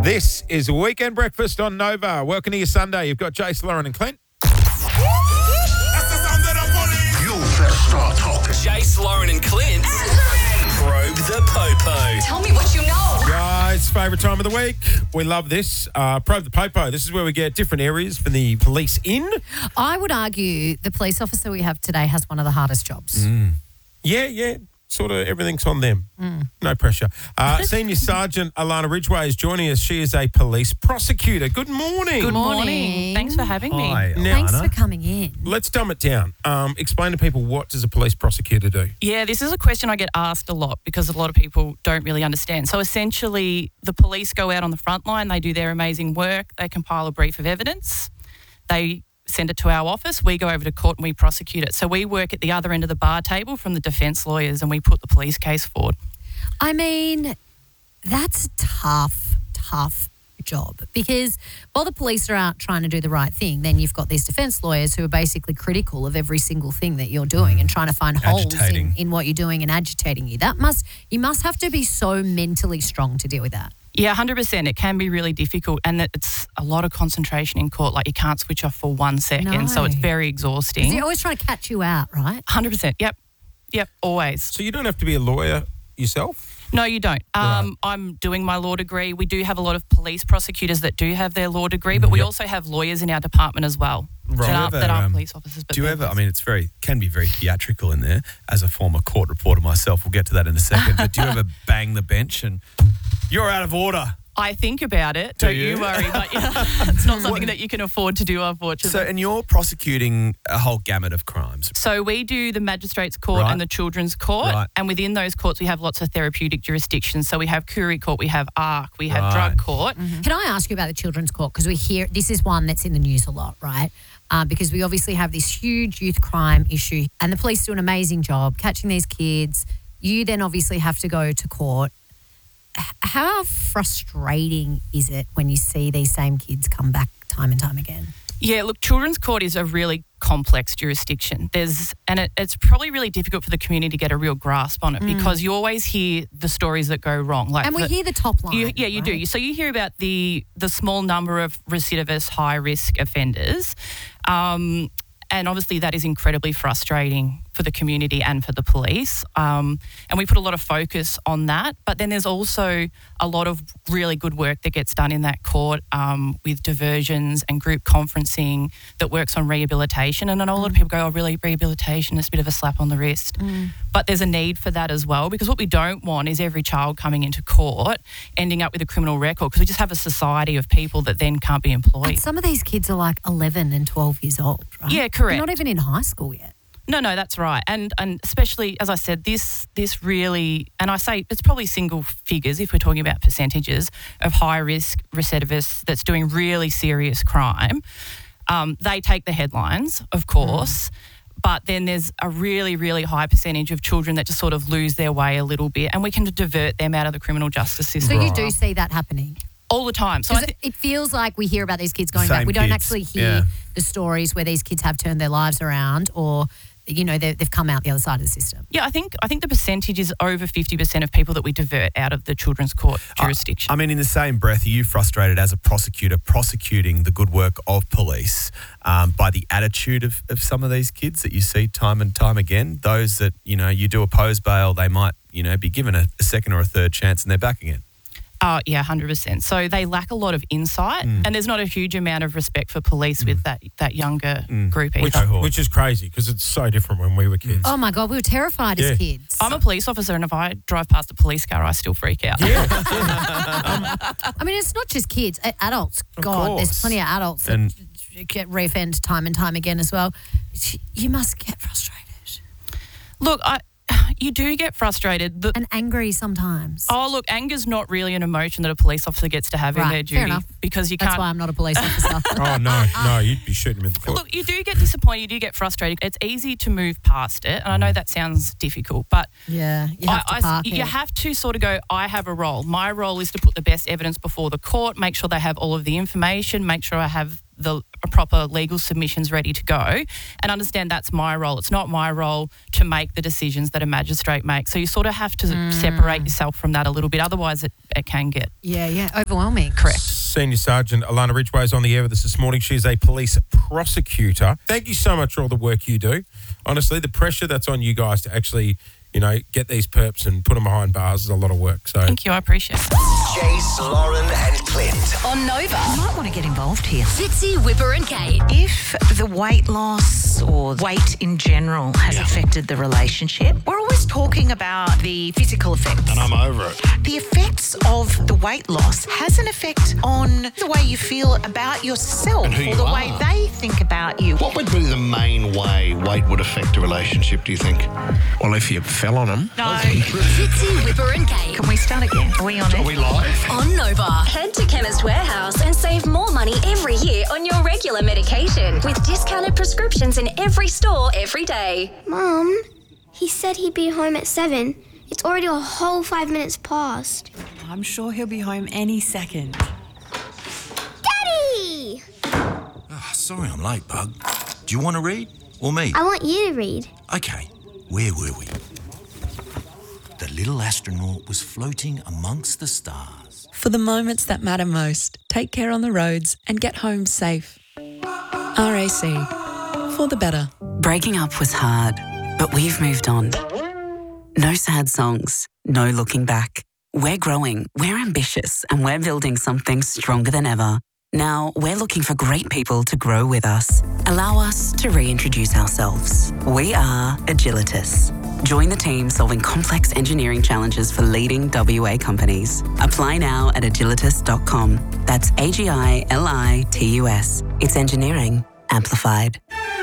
This is Weekend Breakfast on Nova. Welcome to your Sunday. You've got Jace, Lauren and Clint. You first start talking. Jace, Lauren and Clint. Probe the Popo. Tell me what you know. Guys, favourite time of the week. We love this. Probe the Popo. This is where we get different areas for the police in. I would argue the police officer we have today has one of the hardest jobs. Yeah. Sort of everything's on them. No pressure. Senior Sergeant Alana Ridgway is joining us. She is a police prosecutor. Good morning. Good morning. Thanks for having me. Now, Thanks for coming in. let's dumb it down. Explain to people, what does a police prosecutor do? Yeah, this is a question I get asked a lot because a lot of people don't really understand. So essentially, the police go out on the front line, they do their amazing work, they compile a brief of evidence, they send it to our office, we go over to court and we prosecute it. So we work at the other end of the bar table from the defence lawyers and we put the police case forward. I mean, that's a tough job because while the police are out trying to do the right thing, then you've got these defence lawyers who are basically critical of every single thing that you're doing and trying to find holes in what you're doing and agitating you. You must have to be so mentally strong to deal with that. Yeah, 100%. It can be really difficult and it's a lot of concentration in court. Like you can't switch off for 1 second, No. so it's very exhausting. They're always trying to catch you out, right? 100%. Yep, always. So you don't have to be a lawyer yourself? No, you don't. I'm doing my law degree. We do have a lot of police prosecutors that do have their law degree, but we also have lawyers in our department as well that aren't police officers. But do you ever, I mean, can be very theatrical in there. As a former court reporter myself, we'll get to that in a second, but do you ever bang the bench and you're out of order? I think about it. Don't you worry. But it's not something that you can afford to do, unfortunately. So, and you're prosecuting a whole gamut of crimes. So we do the magistrates court and the children's court. Right. And within those courts, we have lots of therapeutic jurisdictions. So we have Curie Court, we have ARC, we have Drug Court. Can I ask you about the children's court? Because we hear this is one that's in the news a lot, right? Because we obviously have this huge youth crime issue and the police do an amazing job catching these kids. You then obviously have to go to court. How frustrating is it when you see these same kids come back time and time again? Yeah, look, children's court is a really complex jurisdiction. It's probably really difficult for the community to get a real grasp on it because you always hear the stories that go wrong. And we hear the top line. You right? do. So you hear about the small number of recidivist, high-risk offenders. And obviously that is incredibly frustrating for the community and for the police. And we put a lot of focus on that. But then there's also a lot of really good work that gets done in that court with diversions and group conferencing that works on rehabilitation. And I know a lot of people go, really, rehabilitation is a bit of a slap on the wrist. But there's a need for that as well because what we don't want is every child coming into court ending up with a criminal record because we just have a society of people that then can't be employed. And some of these kids are like 11 and 12 years old, right? Yeah, correct. They're not even in high school yet. No, that's right. And especially, as I said, this really, and I say it's probably single figures if we're talking about percentages of high-risk recidivists that's doing really serious crime. They take the headlines, of course, but then there's a really, really high percentage of children that just sort of lose their way a little bit and we can divert them out of the criminal justice system. So you do see that happening? All the time. So it feels like we hear about these kids going Same back. We don't kids, actually hear the stories where these kids have turned their lives around or, you know, they've come out the other side of the system. Yeah, I think the percentage is over 50% of people that we divert out of the children's court jurisdiction. I mean, in the same breath, are you frustrated as a prosecutor prosecuting the good work of police by the attitude of some of these kids that you see time and time again? Those that, you know, you do oppose bail, they might, you know, be given a second or a third chance and they're back again. Yeah, 100%. So they lack a lot of insight and there's not a huge amount of respect for police with that younger group either. Which is crazy because it's so different when we were kids. Oh, my God, we were terrified as kids. I'm a police officer and if I drive past a police car, I still freak out. Yeah. I mean, it's not just kids, adults. God, there's plenty of adults that get re-offend time and time again as well. You must get frustrated. Look, you do get frustrated. And angry sometimes. Oh, look, anger's not really an emotion that a police officer gets to have in their duty. Fair enough. Because you That's can't. why I'm not a police officer. Oh, no, you'd be shooting him in the foot. Look, you do get disappointed, you do get frustrated. It's easy to move past it, and I know that sounds difficult, but yeah, you have to park you it. have to sort of go, I have a role. My role is to put the best evidence before the court, make sure they have all of the information, make sure I have the proper legal submissions ready to go, and understand that's my role. It's not my role to make the decisions that a magistrate makes. So you sort of have to separate yourself from that a little bit. Otherwise, it can get overwhelming. Correct. Senior Sergeant Alana Ridgway is on the air with us this morning. She's a police prosecutor. Thank you so much for all the work you do. Honestly, the pressure that's on you guys to actually, get these perps and put them behind bars is a lot of work. So Thank you. I appreciate it. Jace, Lauren and Clint. On Nova. You might want to get involved here. Fitzy, Whipper and Kate. If the weight loss or weight in general has affected the relationship, we're always talking about the physical effects. And I'm over it. The effects of the weight loss has an effect on the way you feel about yourself And who or you the are. way they think about you. What would be the main way weight would affect a relationship, do you think? Well, if you fell on them. No. Fitzy, Whipper and Kate. Can we start again? Are we on it? Are we live? On Nova. Head to Chemist Warehouse and save more money every year on your regular medication with discounted prescriptions in every store every day. Mum, he said he'd be home at 7. It's already a whole 5 minutes past. I'm sure he'll be home any second. Daddy! Sorry I'm late, Bug. Do you want to read? Or me? I want you to read. Okay, where were we? The little astronaut was floating amongst the stars. For the moments that matter most, take care on the roads and get home safe. RAC. For the better. Breaking up was hard, but we've moved on. No sad songs, no looking back. We're growing, we're ambitious, and we're building something stronger than ever. Now, we're looking for great people to grow with us. Allow us to reintroduce ourselves. We are Agilitas. Join the team solving complex engineering challenges for leading WA companies. Apply now at agilitas.com. That's AGILITUS. It's engineering amplified.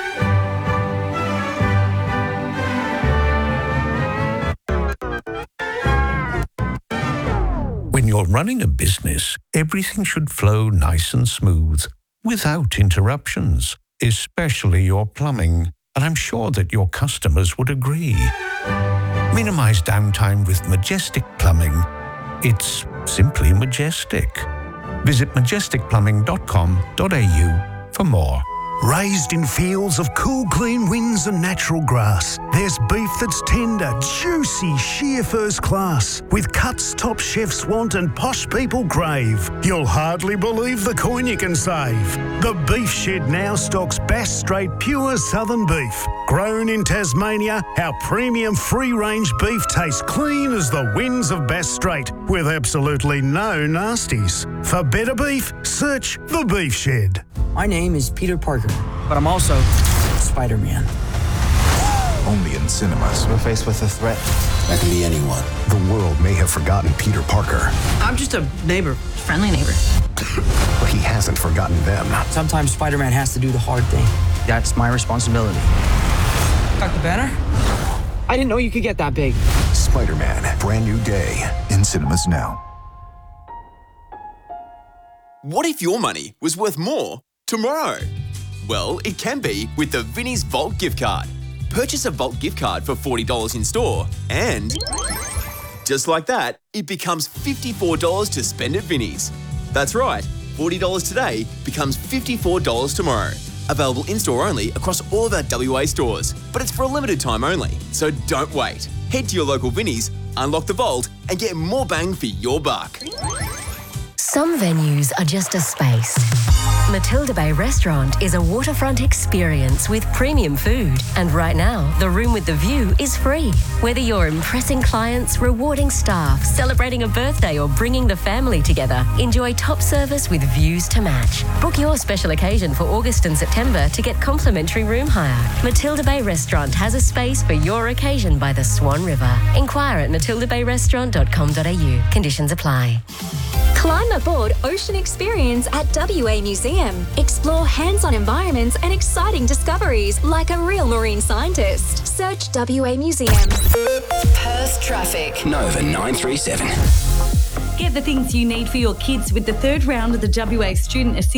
When you're running a business, everything should flow nice and smooth, without interruptions, especially your plumbing. And I'm sure that your customers would agree. Minimize downtime with Majestic Plumbing. It's simply majestic. Visit majesticplumbing.com.au for more. Raised in fields of cool, clean winds and natural grass, there's beef that's tender, juicy, sheer first class, with cuts top chefs want and posh people crave. You'll hardly believe the coin you can save. The Beef Shed now stocks Bass Strait pure southern beef. Grown in Tasmania, our premium free-range beef tastes clean as the winds of Bass Strait, with absolutely no nasties. For better beef, search The Beef Shed. My name is Peter Parker, but I'm also Spider-Man. Only in cinemas. We're faced with a threat. That can be anyone. The world may have forgotten Peter Parker. I'm just a neighbor, friendly neighbor. But he hasn't forgotten them. Sometimes Spider-Man has to do the hard thing. That's my responsibility. Dr. Banner? I didn't know you could get that big. Spider-Man, brand new day, in cinemas now. What if your money was worth more tomorrow? Well, it can be with the Vinnie's Vault gift card. Purchase a Vault gift card for $40 in store and just like that, it becomes $54 to spend at Vinnie's. That's right, $40 today becomes $54 tomorrow. Available in-store only across all of our WA stores, but it's for a limited time only, so don't wait. Head to your local Vinnie's, unlock the vault and get more bang for your buck. Some venues are just a space. Matilda Bay Restaurant is a waterfront experience with premium food. And right now, the room with the view is free. Whether you're impressing clients, rewarding staff, celebrating a birthday, or bringing the family together, enjoy top service with views to match. Book your special occasion for August and September to get complimentary room hire. Matilda Bay Restaurant has a space for your occasion by the Swan River. Inquire at matildabayrestaurant.com.au. Conditions apply. Climb aboard Ocean Experience at WA Museum. Explore hands-on environments and exciting discoveries like a real marine scientist. Search WA Museum. Perth traffic. Nova 937. Get the things you need for your kids with the third round of the WA Student Assistance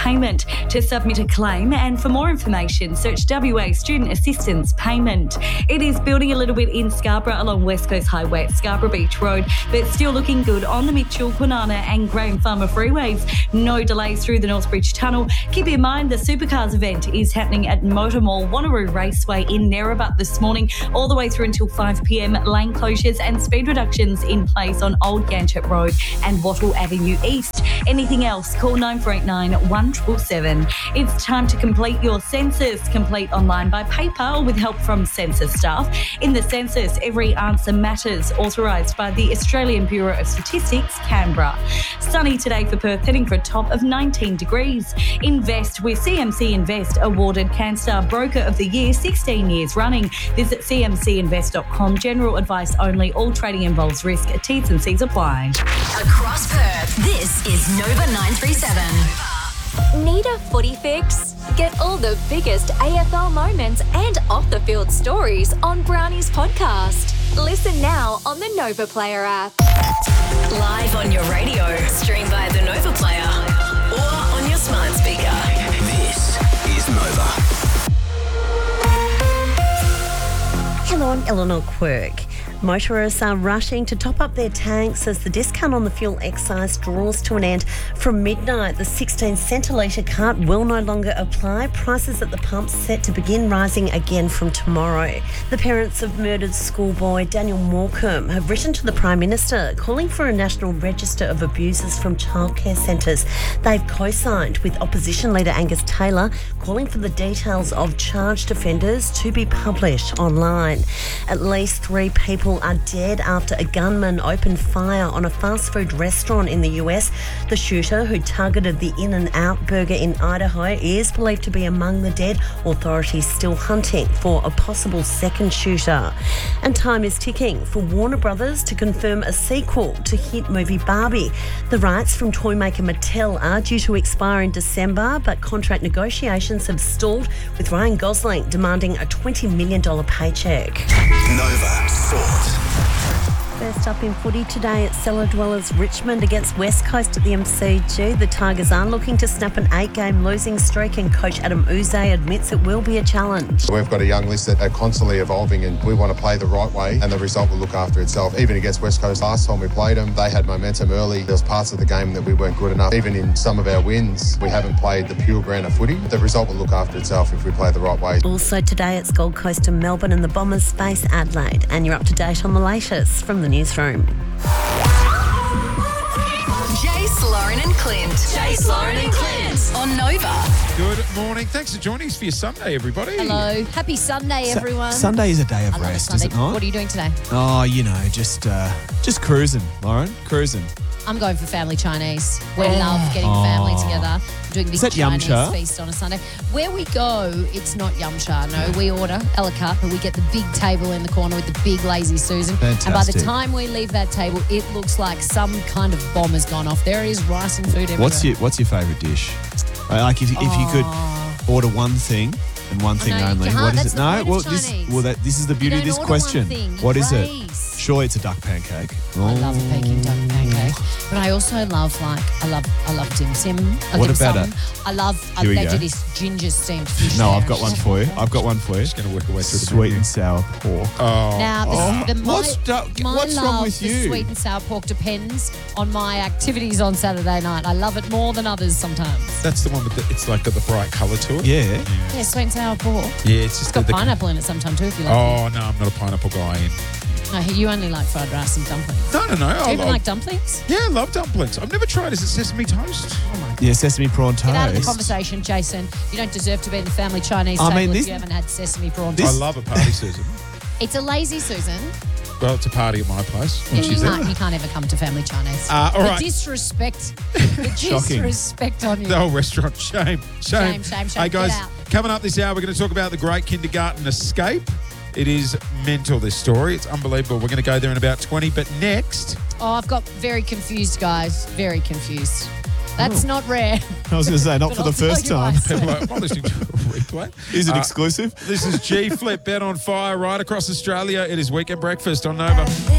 payment to submit a claim, and for more information, search WA Student Assistance Payment. It is building a little bit in Scarborough along West Coast Highway at Scarborough Beach Road, but still looking good on the Mitchell, Kwinana and Graham Farmer freeways. No delays through the Northbridge Tunnel. Keep in mind the Supercars event is happening at Motor Mall, Wanneroo Raceway in Narrabut this morning, all the way through until 5 p.m. Lane closures and speed reductions in place on Old Ganchett Road and Wattle Avenue East. Anything else, call 9489 1777. It's time to complete your census. Complete online by paper or with help from census staff. In the census, every answer matters. Authorised by the Australian Bureau of Statistics, Canberra. Sunny today for Perth, heading for a top of 19 degrees. Invest with CMC Invest, awarded CanStar Broker of the Year 16 years running. Visit cmcinvest.com. General advice only. All trading involves risk. T's and C's apply. Across Perth, this is Nova 937. Need a footy fix? Get all the biggest AFL moments and off-the-field stories on Brownie's podcast. Listen now on the Nova Player app. Live on your radio, stream via the Nova Player, or on your smart speaker. This is Nova. Hello, I'm Eleanor Quirk. Motorists are rushing to top up their tanks as the discount on the fuel excise draws to an end from midnight. The 16 cent a litre cart will no longer apply. Prices at the pumps set to begin rising again from tomorrow. The parents of murdered schoolboy Daniel Morecambe have written to the Prime Minister calling for a national register of abusers from childcare centres. They've co-signed with opposition leader Angus Taylor calling for the details of charged offenders to be published online. At least 3 people are dead after a gunman opened fire on a fast food restaurant in the US. The shooter, who targeted the In-N-Out burger in Idaho, is believed to be among the dead. Authorities still hunting for a possible second shooter. And time is ticking for Warner Brothers to confirm a sequel to hit movie Barbie. The rights from toy maker Mattel are due to expire in December, but contract negotiations have stalled, with Ryan Gosling demanding a $20 million paycheck. Nova Sport. First up in footy today at Cellar Dwellers Richmond against West Coast at the MCG. The Tigers are looking to snap an 8-game losing streak, and coach Adam Uze admits it will be a challenge. We've got a young list that are constantly evolving, and we want to play the right way, and the result will look after itself. Even against West Coast last time we played them, they had momentum early. There was parts of the game that we weren't good enough. Even in some of our wins, we haven't played the pure brand of footy. The result will look after itself if we play the right way. Also today it's Gold Coast and Melbourne, and the Bombers face Adelaide. And you're up to date on the latest from the newsroom. Jace, Lauren and Clint. Jace, Lauren and Clint on Nova. Good morning. Thanks for joining us for your Sunday, everybody. Hello. Happy Sunday, everyone. Sunday is a day I of love rest, Sunday. is it not? What are you doing today? Oh, you know, just cruising, Lauren. Cruising. I'm going for family Chinese. We love getting family together. Doing a big Is that Chinese yum cha? feast on a Sunday. Where we go, it's not yum cha. No, we order a la carte, but we get the big table in the corner with the big lazy Susan. Fantastic. And by the time we leave that table, it looks like some kind of bomb has gone off. There is rice and food everywhere. What's your favourite dish? Like if you could order one thing and one thing no, you only, can't. what is That's it? the No, point of Chinese. This is the beauty of You this don't order one question. thing, you What is it? raise. Surely it's a duck pancake. I love a Peking duck pancake, but I also love I love dim sum. What dim about sum. I love Here we they go. do this ginger steamed fish. No, there. I've got one for you. Just going to work our way through the Sweet and sour pork. Oh. Now, what's my wrong love with for you? sweet and sour pork depends on my activities on Saturday night. I love it more than others sometimes. That's the one with it's like got the bright colour to it. Yeah. Yeah, sweet and sour pork. Yeah, it's just It's got pineapple in it sometimes too, if you like. Oh, no, I'm not a pineapple guy. No, you only like fried rice and dumplings. No. Do you even like dumplings? Yeah, I love dumplings. I've never tried. Is it sesame toast? Yeah, sesame prawn toast. Get out of the conversation, Jason. You don't deserve to be in the family Chinese I table mean, if you haven't had sesame prawn I toast. love a party, Susan. It's a lazy Susan. Well, it's a party at my place. When You she's there. can't ever come to family Chinese. all right. The disrespect on you. The whole restaurant. Shame. Shame. Hey, Get guys, out. coming up this hour, we're going to talk about the Great Kindergarten Escape. It is mental, this story. It's unbelievable. We're going to go there in about 20. But next... Oh, I've got very confused, guys. Very confused. That's not rare. I was going to say, not But for I'll the first tell you time. why. People are like, I'm listening to a replay. Is it exclusive? This is G Flip Bet on Fire right across Australia. It is Weekend Breakfast on Nova.